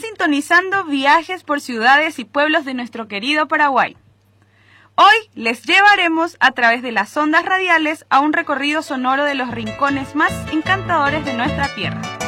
sintonizando viajes por ciudades y pueblos de nuestro querido Paraguay. Hoy les llevaremos a través de las ondas radiales a un recorrido sonoro de los rincones más encantadores de nuestra tierra.